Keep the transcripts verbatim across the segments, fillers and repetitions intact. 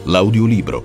L'audiolibro.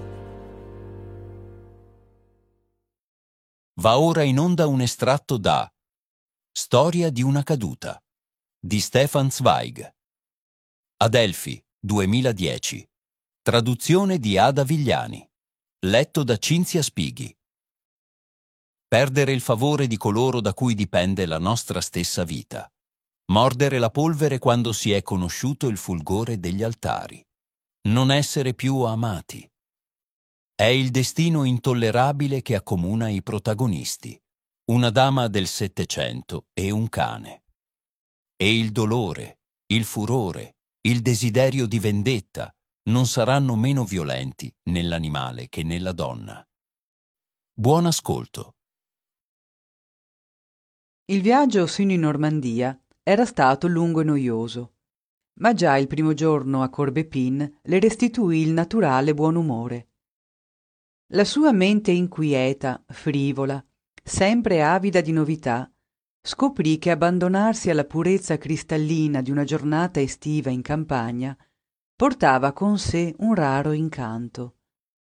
Va ora in onda un estratto da Storia di una caduta di Stefan Zweig. Adelphi, duemiladieci. Traduzione di Ada Vigliani. Letto da Cinzia Spighi. Perdere il favore di coloro da cui dipende la nostra stessa vita. Mordere la polvere quando si è conosciuto il fulgore degli altari. Non essere più amati. È il destino intollerabile che accomuna i protagonisti, una dama del Settecento e un cane. E il dolore, il furore, il desiderio di vendetta non saranno meno violenti nell'animale che nella donna. Buon ascolto. Il viaggio sino in Normandia era stato lungo e noioso, ma già il primo giorno a Corbepin le restituì il naturale buon umore. La sua mente inquieta, frivola, sempre avida di novità, scoprì che abbandonarsi alla purezza cristallina di una giornata estiva in campagna portava con sé un raro incanto.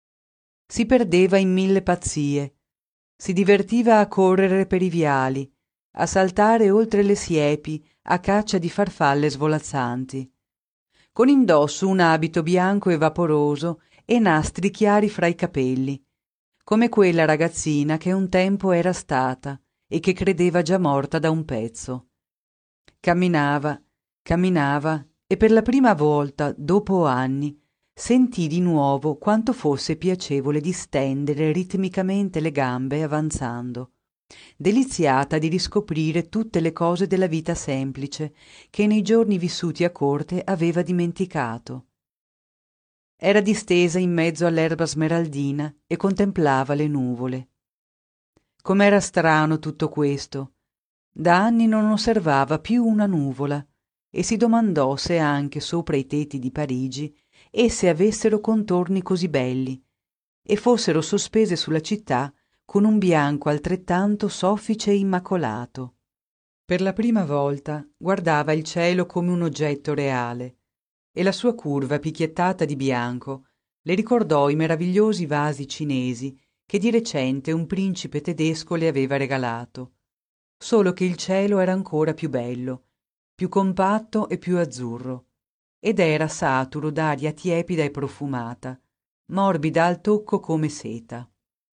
Si perdeva in mille pazzie, si divertiva a correre per i viali, a saltare oltre le siepi a caccia di farfalle svolazzanti, con indosso un abito bianco e vaporoso e nastri chiari fra i capelli, come quella ragazzina che un tempo era stata e che credeva già morta da un pezzo. Camminava, camminava e per la prima volta, dopo anni, sentì di nuovo quanto fosse piacevole distendere ritmicamente le gambe avanzando, deliziata di riscoprire tutte le cose della vita semplice che nei giorni vissuti a corte aveva dimenticato. Era distesa in mezzo all'erba smeraldina e contemplava le nuvole. Com'era strano tutto questo! Da anni non osservava più una nuvola e si domandò se anche sopra i tetti di Parigi esse avessero contorni così belli e fossero sospese sulla città con un bianco altrettanto soffice e immacolato. Per la prima volta guardava il cielo come un oggetto reale e la sua curva picchiettata di bianco le ricordò i meravigliosi vasi cinesi che di recente un principe tedesco le aveva regalato, solo che il cielo era ancora più bello, più compatto e più azzurro, ed era saturo d'aria tiepida e profumata, morbida al tocco come seta.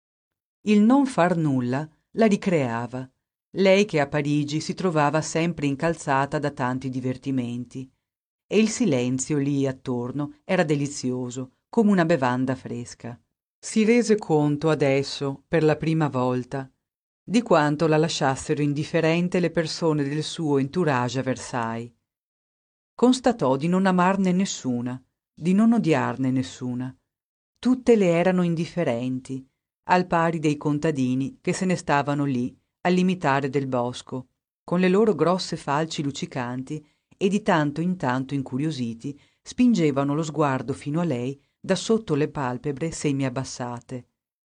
Il non far nulla la ricreava, lei che a Parigi si trovava sempre incalzata da tanti divertimenti, e il silenzio lì attorno era delizioso, come una bevanda fresca. Si rese conto adesso, per la prima volta, di quanto la lasciassero indifferente le persone del suo entourage a Versailles. Constatò di non amarne nessuna, di non odiarne nessuna. Tutte le erano indifferenti, al pari dei contadini che se ne stavano lì, al limitare del bosco, con le loro grosse falci luccicanti e di tanto in tanto incuriositi spingevano lo sguardo fino a lei da sotto le palpebre semi abbassate.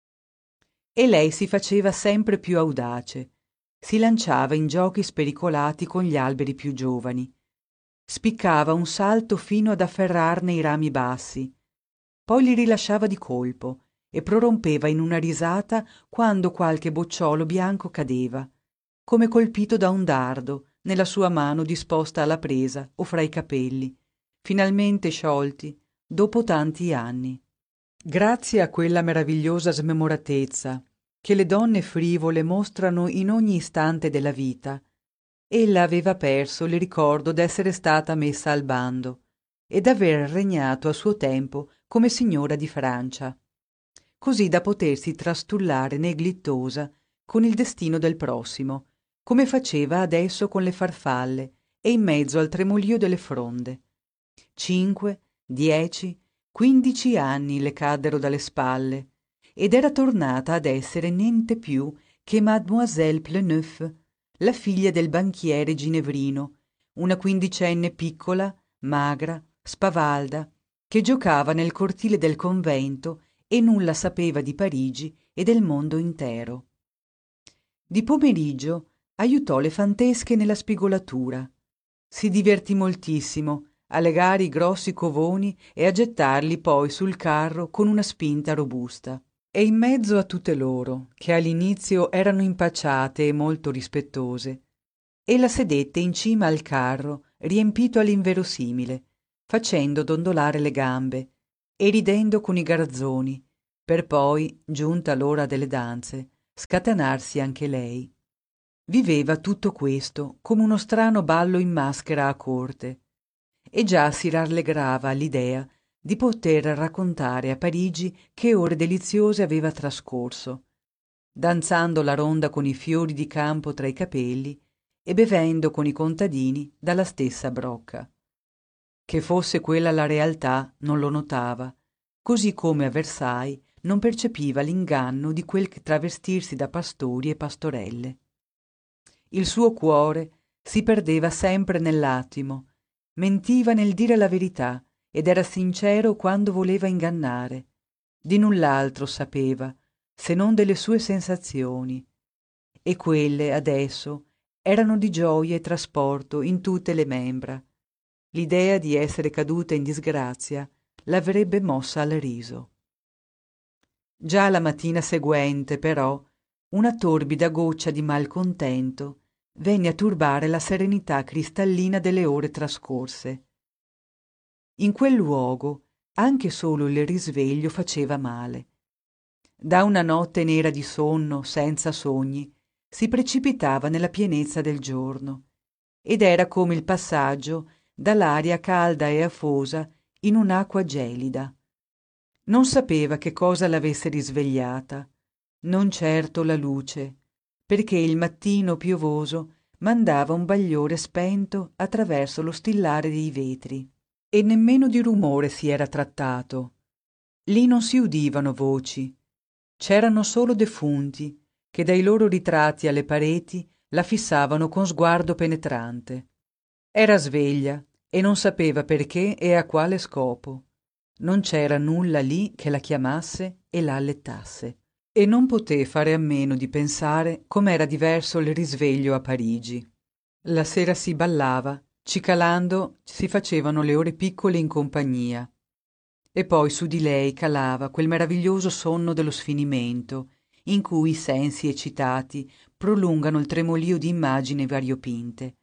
E lei si faceva sempre più audace, si lanciava in giochi spericolati con gli alberi più giovani, spiccava un salto fino ad afferrarne i rami bassi, poi li rilasciava di colpo e prorompeva in una risata quando qualche bocciolo bianco cadeva, come colpito da un dardo, nella sua mano disposta alla presa o fra i capelli, finalmente sciolti dopo tanti anni. Grazie a quella meravigliosa smemoratezza che le donne frivole mostrano in ogni istante della vita, ella aveva perso il ricordo d'essere stata messa al bando e d'aver regnato a suo tempo come signora di Francia, così da potersi trastullare neglittosa con il destino del prossimo, come faceva adesso con le farfalle e in mezzo al tremolio delle fronde. Cinque, dieci, quindici anni le caddero dalle spalle ed era tornata ad essere niente più che Mademoiselle Pleneuve, la figlia del banchiere ginevrino, una quindicenne piccola, magra, spavalda, che giocava nel cortile del convento e nulla sapeva di Parigi e del mondo intero. Di pomeriggio aiutò le fantesche nella spigolatura. Si divertì moltissimo a legare i grossi covoni e a gettarli poi sul carro con una spinta robusta. E in mezzo a tutte loro, che all'inizio erano impacciate e molto rispettose, ella sedette in cima al carro, riempito all'inverosimile, facendo dondolare le gambe e ridendo con i garzoni, per poi, giunta l'ora delle danze, scatenarsi anche lei. Viveva tutto questo come uno strano ballo in maschera a corte, e già si rallegrava all'idea di poter raccontare a Parigi che ore deliziose aveva trascorso, danzando la ronda con i fiori di campo tra i capelli e bevendo con i contadini dalla stessa brocca. Che fosse quella la realtà non lo notava, così come a Versailles non percepiva l'inganno di quel travestirsi da pastori e pastorelle. Il suo cuore si perdeva sempre nell'attimo, mentiva nel dire la verità ed era sincero quando voleva ingannare. Di null'altro sapeva, se non delle sue sensazioni, e quelle, adesso, erano di gioia e trasporto in tutte le membra. L'idea di essere caduta in disgrazia l'avrebbe mossa al riso. Già la mattina seguente, però, una torbida goccia di malcontento venne a turbare la serenità cristallina delle ore trascorse. In quel luogo anche solo il risveglio faceva male. Da una notte nera di sonno, senza sogni, si precipitava nella pienezza del giorno, ed era come il passaggio dall'aria calda e afosa in un'acqua gelida. Non sapeva che cosa l'avesse risvegliata, non certo la luce, perché il mattino piovoso mandava un bagliore spento attraverso lo stillare dei vetri, e nemmeno di rumore si era trattato. Lì non si udivano voci, c'erano solo defunti che dai loro ritratti alle pareti la fissavano con sguardo penetrante. Era sveglia e non sapeva perché e a quale scopo. Non c'era nulla lì che la chiamasse e la allettasse. E non poté fare a meno di pensare com'era diverso il risveglio a Parigi. La sera si ballava, cicalando si facevano le ore piccole in compagnia. E poi su di lei calava quel meraviglioso sonno dello sfinimento, in cui i sensi eccitati prolungano il tremolio di immagini variopinte.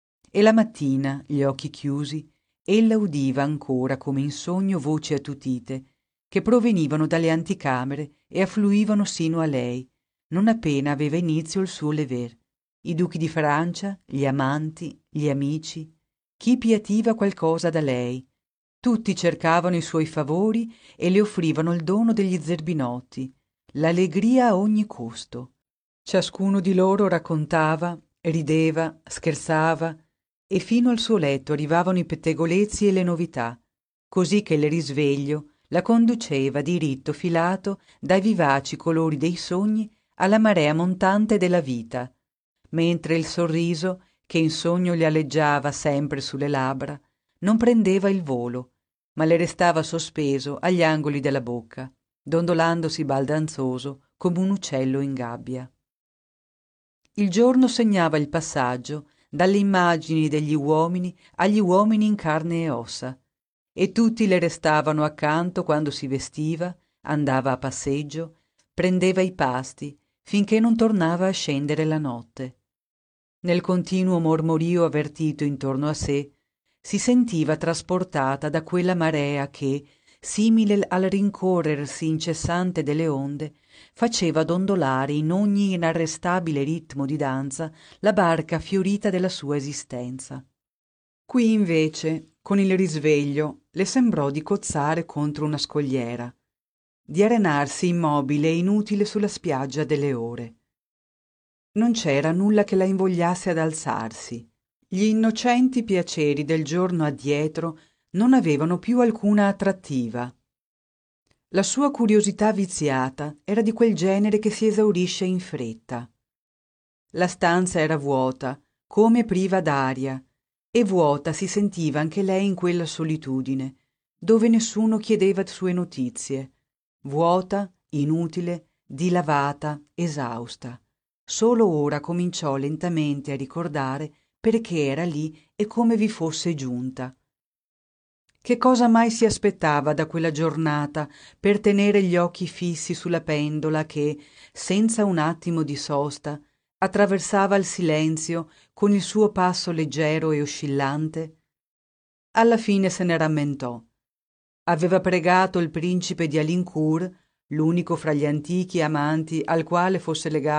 E la mattina, gli occhi chiusi, ella udiva ancora come in sogno voci attutite, che provenivano dalle anticamere e affluivano sino a lei, non appena aveva inizio il suo lever. I duchi di Francia, gli amanti, gli amici, chi piativa qualcosa da lei, tutti cercavano i suoi favori e le offrivano il dono degli zerbinotti, l'allegria a ogni costo. Ciascuno di loro raccontava, rideva, scherzava, e fino al suo letto arrivavano i pettegolezzi e le novità, così che il risveglio la conduceva diritto filato dai vivaci colori dei sogni alla marea montante della vita, mentre il sorriso, che in sogno le aleggiava sempre sulle labbra, non prendeva il volo, ma le restava sospeso agli angoli della bocca, dondolandosi baldanzoso come un uccello in gabbia. Il giorno segnava il passaggio dalle immagini degli uomini agli uomini in carne e ossa, e tutti le restavano accanto quando si vestiva, andava a passeggio, prendeva i pasti, finché non tornava a scendere la notte. Nel continuo mormorio avvertito intorno a sé, si sentiva trasportata da quella marea che, simile al rincorrersi incessante delle onde, faceva dondolare in ogni inarrestabile ritmo di danza la barca fiorita della sua esistenza. Qui invece, con il risveglio, le sembrò di cozzare contro una scogliera, di arenarsi immobile e inutile sulla spiaggia delle ore. Non c'era nulla che la invogliasse ad alzarsi. Gli innocenti piaceri del giorno addietro non avevano più alcuna attrattiva. La sua curiosità viziata era di quel genere che si esaurisce in fretta. La stanza era vuota, come priva d'aria, e vuota si sentiva anche lei in quella solitudine, dove nessuno chiedeva sue notizie, vuota, inutile, dilavata, esausta. Solo ora cominciò lentamente a ricordare perché era lì e come vi fosse giunta. Che cosa mai si aspettava da quella giornata per tenere gli occhi fissi sulla pendola che, senza un attimo di sosta, attraversava il silenzio con il suo passo leggero e oscillante? Alla fine se ne rammentò. Aveva pregato il principe di Alincourt, l'unico fra gli antichi amanti al quale fosse legato